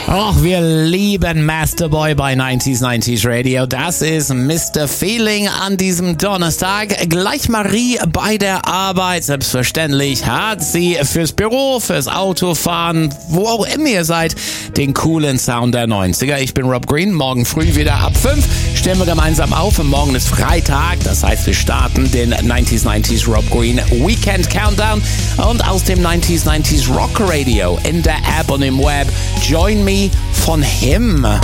Och, wir lieben Masterboy bei 90s Radio. Das ist Mr. Feeling an diesem Donnerstag. Gleich Marie bei der Arbeit. Selbstverständlich hat sie fürs Büro, fürs Autofahren, wo auch immer ihr seid, den coolen Sound der 90er. Ich bin Rob Green. Morgen früh wieder ab 5. Stehen wir gemeinsam auf. Und morgen ist Freitag. Das heißt, wir starten den 90s Rob Green Weekend Countdown. Und aus dem 90s Rock Radio in der App und im Web. Join me von him.